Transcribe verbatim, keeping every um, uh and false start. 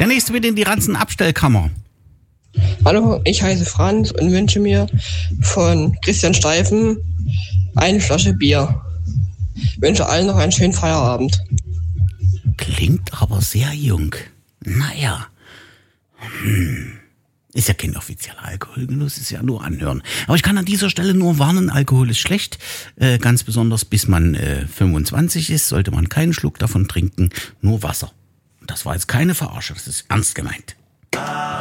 Der nächste bitte in die Ranzen-Abstellkammer. Hallo, ich heiße Franz und wünsche mir von Christian Steifen eine Flasche Bier. Wünsche allen noch einen schönen Feierabend. Klingt aber sehr jung. Naja. Hm. Ist ja kein offizieller Alkoholgenuss, ist ja nur anhören. Aber ich kann an dieser Stelle nur warnen, Alkohol ist schlecht. Äh, ganz besonders bis man äh, fünfundzwanzig ist, sollte man keinen Schluck davon trinken, nur Wasser. Das war jetzt keine Verarsche, das ist ernst gemeint.